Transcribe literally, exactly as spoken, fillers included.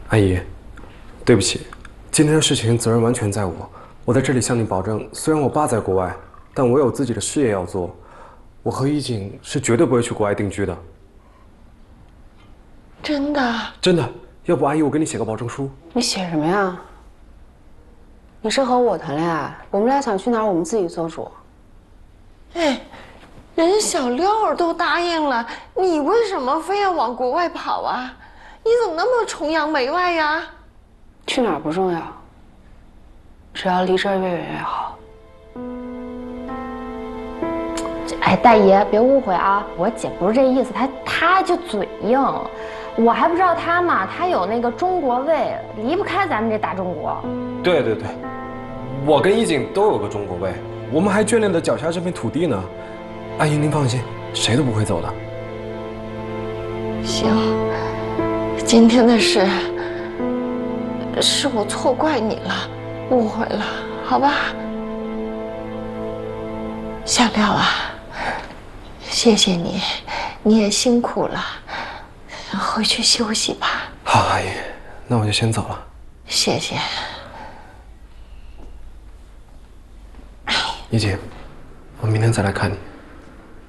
阿姨，对不起，今天的事情责任完全在我。我在这里向你保证，虽然我爸在国外，但我有自己的事业要做。我和一景是绝对不会去国外定居的。 真的？ 真的。要不阿姨，我给你写个保证书。 你写什么呀？你是和我谈恋爱，我们俩想去哪儿，我们自己做主。 哎，人小六儿都答应了，你为什么非要往国外跑啊？你怎么那么崇洋媚外呀？ 去哪儿不重要，只要离这儿越远越好。 哎，大爷，别误会啊，我姐不是这意思，她她就嘴硬，我还不知道她嘛，她有那个中国胃，离不开咱们这大中国。对对对，我跟一景都有个中国胃，我们还眷恋着脚下这片土地呢。阿姨您放心，谁都不会走的。 行，今天的事是我错怪你了，误会了，好吧？小廖啊，谢谢你，你也辛苦了，回去休息吧。 好，阿姨，那我就先走了。 谢谢。 一姐，我明天再来看你。